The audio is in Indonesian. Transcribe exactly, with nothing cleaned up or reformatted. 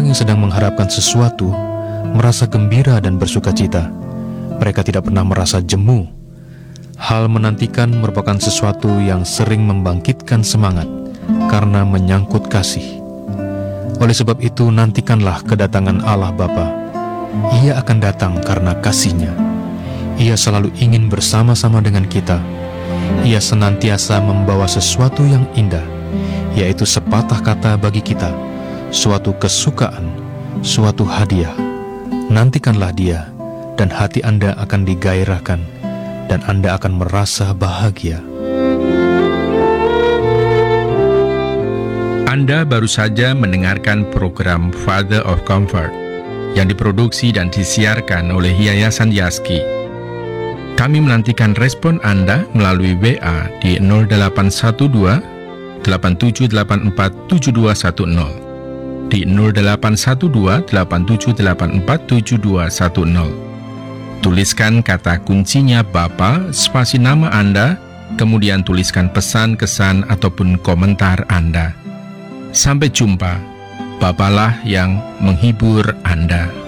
Orang-orang yang sedang mengharapkan sesuatu merasa gembira dan bersuka cita. Mereka tidak pernah merasa jemu. Hal menantikan merupakan sesuatu yang sering membangkitkan semangat karena menyangkut kasih. Oleh sebab itu, nantikanlah kedatangan Allah Bapa. Ia akan datang karena kasih-Nya. Ia selalu ingin bersama-sama dengan kita. Ia senantiasa membawa sesuatu yang indah, yaitu sepatah kata bagi kita, suatu kesukaan, suatu hadiah. Nantikanlah Dia, dan hati Anda akan digairahkan, dan Anda akan merasa bahagia. Anda baru saja mendengarkan program Father of Comfort yang diproduksi dan disiarkan oleh Yayasan Yaski. Kami menantikan respon Anda melalui W A di nol delapan satu dua, delapan tujuh delapan empat, tujuh dua satu nol, di nol delapan satu dua, delapan tujuh delapan empat, tujuh dua satu nol. Tuliskan kata kuncinya Bapa, spasi nama Anda, kemudian tuliskan pesan, kesan, ataupun komentar Anda. Sampai jumpa. Bapalah yang menghibur Anda.